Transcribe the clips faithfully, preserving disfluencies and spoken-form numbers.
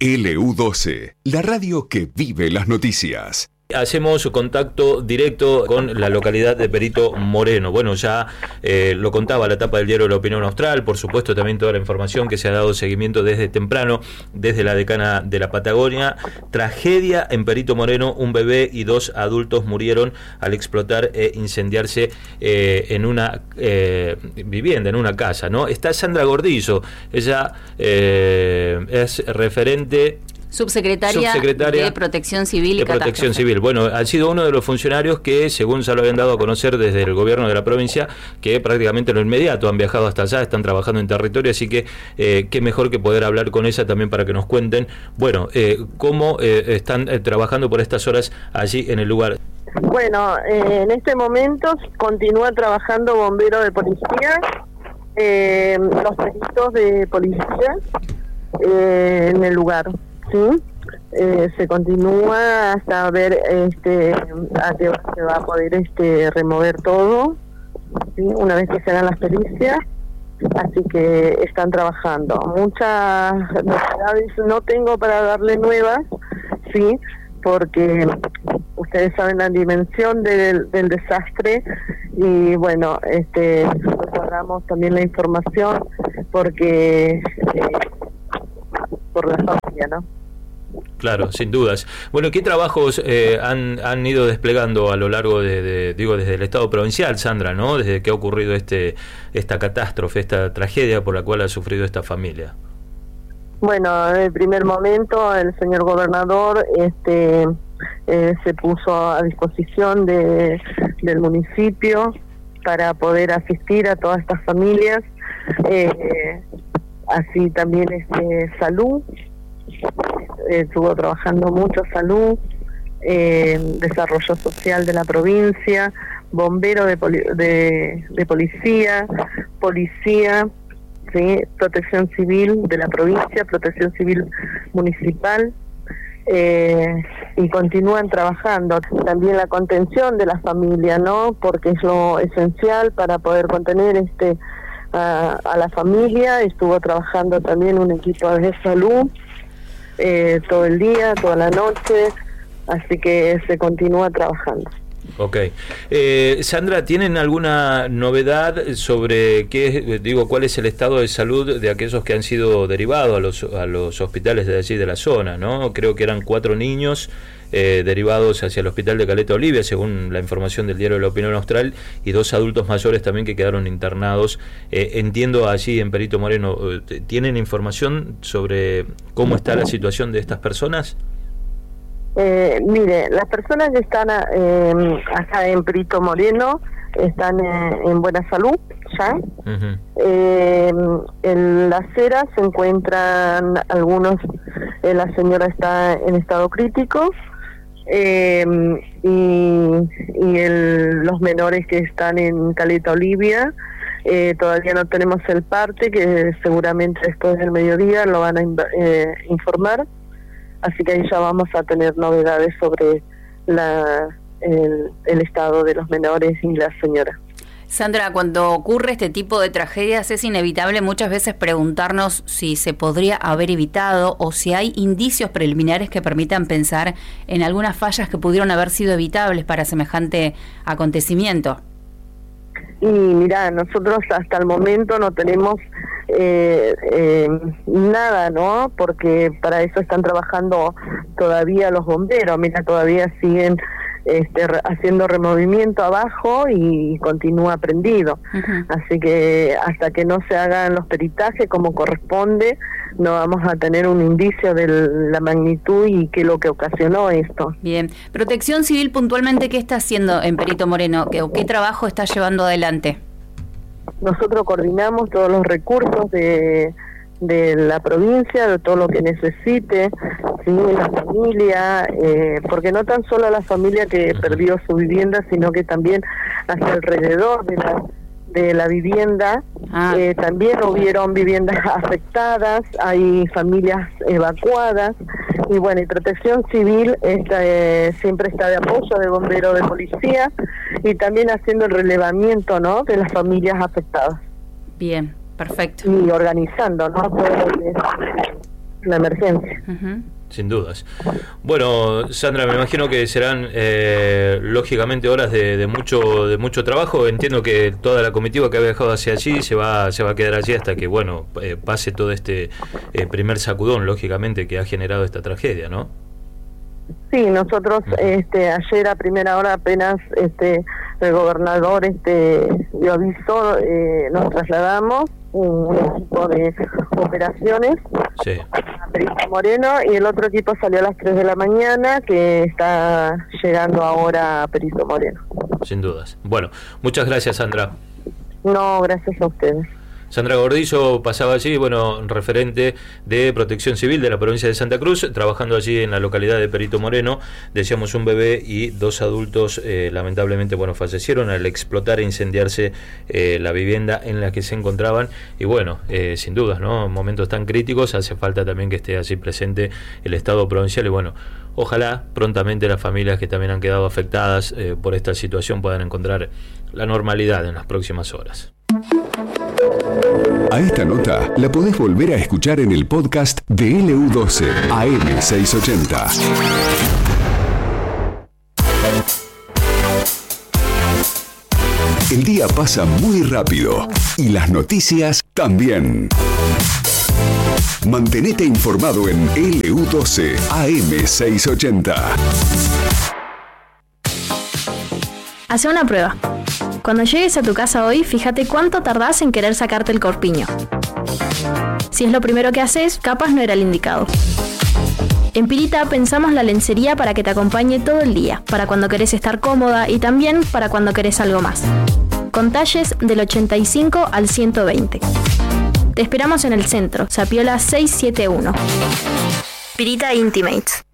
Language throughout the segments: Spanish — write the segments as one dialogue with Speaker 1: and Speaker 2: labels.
Speaker 1: L U doce, la radio que vive las noticias.
Speaker 2: Hacemos contacto directo con la localidad de Perito Moreno. Bueno, ya eh, lo contaba la tapa del diario La Opinión Austral, por supuesto también toda la información que se ha dado seguimiento desde temprano, desde la decana de la Patagonia. Tragedia en Perito Moreno, un bebé y dos adultos murieron al explotar e incendiarse eh, en una eh, vivienda, en una casa, ¿no? Está Sandra Gordillo, ella eh, es referente...
Speaker 3: Subsecretaria, Subsecretaria de Protección Civil y
Speaker 2: de Protección Civil. Bueno, ha sido uno de los funcionarios que, según ya lo habían dado a conocer desde el gobierno de la provincia, que prácticamente en lo inmediato han viajado hasta allá, están trabajando en territorio, así que eh, qué mejor que poder hablar con ella también para que nos cuenten, bueno, eh, cómo eh, están eh, trabajando por estas horas allí en el lugar.
Speaker 4: Bueno, eh, en este momento continúa trabajando bombero de policía, eh, los peritos de policía eh, en el lugar. Sí, eh, se continúa hasta ver este a qué hora se va a poder este remover todo, ¿sí? Una vez que se hagan las pericias, así que están trabajando. Muchas novedades no tengo para darle nuevas, sí, porque ustedes saben la dimensión del, del desastre y bueno, este guardamos también la información porque eh, por la familia, ¿no?
Speaker 2: Claro, sin dudas. Bueno, ¿qué trabajos eh, han, han ido desplegando a lo largo de, de, digo, desde el Estado provincial, Sandra, ¿no? Desde que ha ocurrido este esta catástrofe, esta tragedia por la cual ha sufrido esta familia.
Speaker 4: Bueno, en el primer momento el señor gobernador este eh, se puso a disposición de, del municipio para poder asistir a todas estas familias, eh, así también este salud. Estuvo trabajando mucho salud, eh, desarrollo social de la provincia, bombero de, poli de, de policía, policía, ¿sí? Protección civil de la provincia, protección civil municipal, eh, y continúan trabajando. También la contención de la familia, ¿no? Porque es lo esencial para poder contener este a, a la familia. Estuvo trabajando también un equipo de salud. Eh, todo el día, toda la noche, así que se continúa trabajando.
Speaker 2: Ok. Eh, Sandra, ¿tienen alguna novedad sobre qué, digo, cuál es el estado de salud de aquellos que han sido derivados a los, a los hospitales de allí de la zona, ¿no? Creo que eran cuatro niños eh, derivados hacia el hospital de Caleta Olivia, según la información del diario La Opinión Austral, y dos adultos mayores también que quedaron internados. Eh, entiendo allí en Perito Moreno, ¿tienen información sobre cómo está la situación de estas personas?
Speaker 4: Eh, mire, las personas que están eh, acá en Perito Moreno están eh, en buena salud, ¿ya? Uh-huh. eh, en la acera se encuentran algunos, eh, la señora está en estado crítico, eh, y, y el, los menores que están en Caleta Olivia, eh, todavía no tenemos el parte, que seguramente después del mediodía lo van a eh, informar. Así que ahí ya vamos a tener novedades sobre la, el, el estado de los menores y la señora.
Speaker 3: Sandra, cuando ocurre este tipo de tragedias es inevitable muchas veces preguntarnos si se podría haber evitado o si hay indicios preliminares que permitan pensar en algunas fallas que pudieron haber sido evitables para semejante acontecimiento.
Speaker 4: Y mira, nosotros hasta el momento no tenemos eh, eh, nada, ¿no? Porque para eso están trabajando todavía los bomberos. Mira, todavía siguen este, haciendo removimiento abajo y continúa prendido. Uh-huh. Así que hasta que no se hagan los peritajes como corresponde, no vamos a tener un indicio de la magnitud y qué es lo que ocasionó esto.
Speaker 3: Bien. Protección Civil, puntualmente, ¿qué está haciendo en Perito Moreno? ¿Qué, qué trabajo está llevando adelante?
Speaker 4: Nosotros coordinamos todos los recursos de, de la provincia, de todo lo que necesite, ¿sí? La familia, eh, porque no tan solo la familia que perdió su vivienda, sino que también hacia alrededor de la de la vivienda, ah. eh, también hubieron viviendas afectadas, hay familias evacuadas, y bueno, y Protección Civil está, eh, siempre está de apoyo de bomberos de policía, y también haciendo el relevamiento, ¿no?, de las familias afectadas.
Speaker 3: Bien, perfecto.
Speaker 4: Y organizando, ¿no?, todo lo que es la emergencia.
Speaker 3: Uh-huh.
Speaker 2: Sin dudas. Bueno, Sandra, me imagino que serán eh, lógicamente horas de, de mucho de mucho trabajo. Entiendo que toda la comitiva que ha viajado hacia allí se va se va a quedar allí hasta que bueno eh, pase todo este eh, primer sacudón, lógicamente, que ha generado esta tragedia, ¿no?
Speaker 4: Sí, nosotros este, ayer a primera hora apenas este, el gobernador este, dio aviso, eh, nos trasladamos, un equipo de operaciones
Speaker 2: sí.
Speaker 4: a Perito Moreno, y el otro equipo salió a las tres de la mañana, que está llegando ahora a Perito Moreno.
Speaker 2: Sin dudas. Bueno, muchas gracias, Sandra.
Speaker 4: No, gracias a ustedes.
Speaker 2: Sandra Gordillo pasaba allí, bueno, referente de Protección Civil de la provincia de Santa Cruz, trabajando allí en la localidad de Perito Moreno. Decíamos, un bebé y dos adultos eh, lamentablemente, bueno, fallecieron al explotar e incendiarse eh, la vivienda en la que se encontraban. Y bueno, eh, sin dudas, ¿no? En momentos tan críticos hace falta también que esté allí presente el Estado provincial y bueno, ojalá prontamente las familias que también han quedado afectadas eh, por esta situación puedan encontrar la normalidad en las próximas horas.
Speaker 1: A esta nota la podés volver a escuchar en el podcast de L U doce A M seiscientos ochenta. El día pasa muy rápido y las noticias también. Mantenete informado en L U doce A M seiscientos ochenta.
Speaker 5: Hacé una prueba. Cuando llegues a tu casa hoy, fíjate cuánto tardás en querer sacarte el corpiño. Si es lo primero que haces, capaz no era el indicado. En Pirita pensamos la lencería para que te acompañe todo el día, para cuando querés estar cómoda y también para cuando querés algo más. Con talles del ochenta y cinco al ciento veinte. Te esperamos en el centro, Sapiola seiscientos setenta y uno. Pirita Intimates.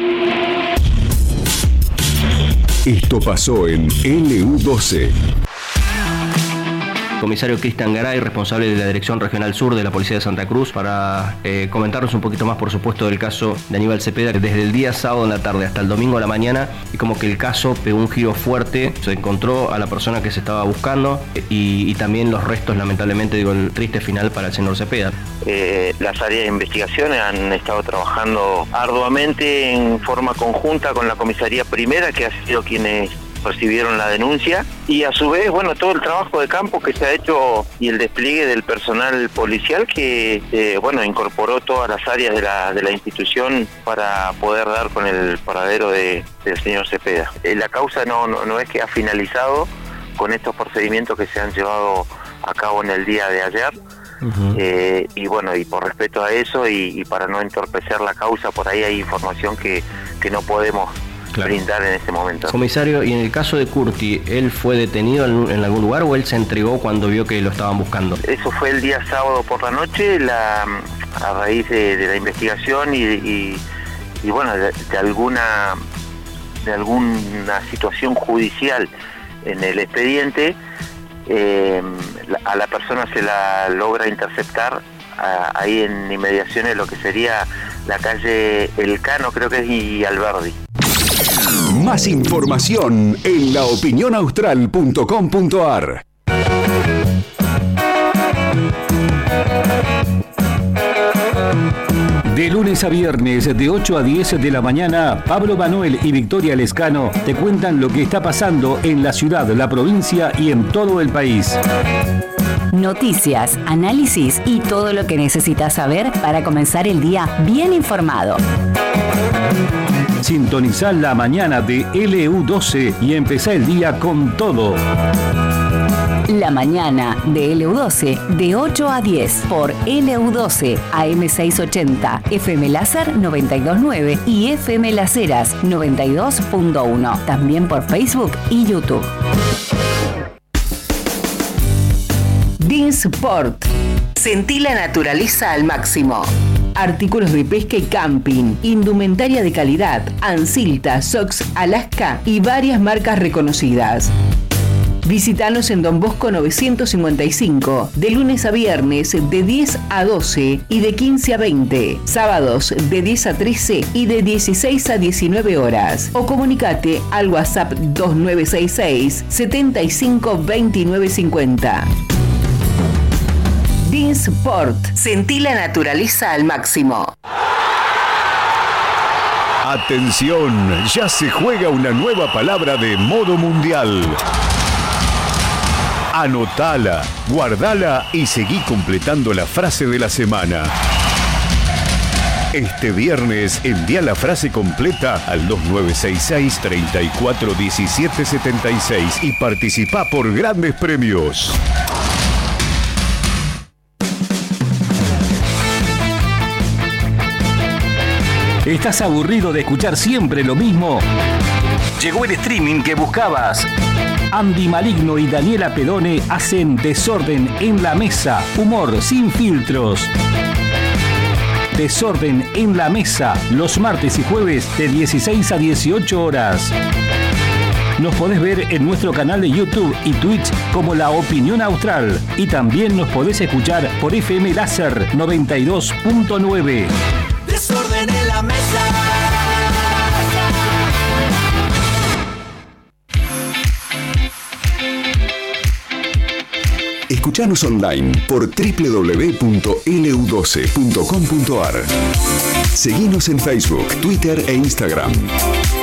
Speaker 1: Esto pasó en L U doce.
Speaker 6: Comisario Cristian Garay, responsable de la Dirección Regional Sur de la Policía de Santa Cruz, para eh, comentarnos un poquito más, por supuesto, del caso de Aníbal Cepeda, desde el día sábado en la tarde hasta el domingo a la mañana, y como que el caso pegó un giro fuerte, se encontró a la persona que se estaba buscando y, y también los restos, lamentablemente, digo, el triste final para el señor Cepeda.
Speaker 7: Eh, las áreas de investigación han estado trabajando arduamente en forma conjunta con la Comisaría Primera, que ha sido quienes recibieron la denuncia, y a su vez, bueno, todo el trabajo de campo que se ha hecho y el despliegue del personal policial que, eh, bueno, incorporó todas las áreas de la, de la institución para poder dar con el paradero de, del señor Cepeda. Eh, la causa no, no, no es que ha finalizado con estos procedimientos que se han llevado a cabo en el día de ayer. Uh-huh. Eh, y bueno, y por respeto a eso y, y para no entorpecer la causa, por ahí hay información que, que no podemos Claro. brindar en este momento.
Speaker 6: Comisario, y en el caso de Curti, ¿él fue detenido en, en algún lugar o él se entregó cuando vio que lo estaban buscando?
Speaker 7: Eso fue el día sábado por la noche, la, a raíz de, de la investigación y, y, y bueno, de, de alguna de alguna situación judicial en el expediente, eh, la, a la persona se la logra interceptar a, ahí en inmediaciones de lo que sería la calle El Cano, creo que es, y Alberdi.
Speaker 1: Más información en la opinión austral punto com punto a r. De lunes a viernes, de ocho a diez de la mañana, Pablo Manuel y Victoria Lescano te cuentan lo que está pasando en la ciudad, la provincia y en todo el país.
Speaker 8: Noticias, análisis y todo lo que necesitas saber para comenzar el día bien informado.
Speaker 1: Sintonizá la mañana de L U doce y empezá el día con todo.
Speaker 8: La mañana de L U doce de ocho a diez por L U doce A M seiscientos ochenta, F M Láser noventa y dos punto nueve y F M Las Heras noventa y dos punto uno. También por Facebook y YouTube. Dinsport. Sentí la naturaleza al máximo. Artículos de pesca y camping, indumentaria de calidad, Ansilta, Sox, Alaska y varias marcas reconocidas. Visítanos en Don Bosco novecientos cincuenta y cinco, de lunes a viernes de diez a doce y de quince a veinte, sábados de diez a trece y de dieciséis a diecinueve horas. O comunicate al WhatsApp dos nueve seis seis, setenta y cinco veintinueve cincuenta. Dinsport. Sentí la naturaleza al máximo.
Speaker 9: Atención, ya se juega una nueva palabra de modo mundial. Anotala, guardala y seguí completando la frase de la semana. Este viernes envía la frase completa al dos nueve seis seis, tres cuatro uno siete siete seis y participa por grandes premios.
Speaker 1: ¿Estás aburrido de escuchar siempre lo mismo? Llegó el streaming que buscabas. Andy Maligno y Daniela Pedone hacen Desorden en la Mesa, humor sin filtros. Desorden en la Mesa, los martes y jueves de dieciséis a dieciocho horas. Nos podés ver en nuestro canal de YouTube y Twitch como La Opinión Austral. Y también nos podés escuchar por F M Láser noventa y dos punto nueve.
Speaker 10: Desorden en la Mesa.
Speaker 9: Escuchanos online por doble u doble u doble u punto ele u doce punto com punto a r. Seguinos en Facebook, Twitter e Instagram.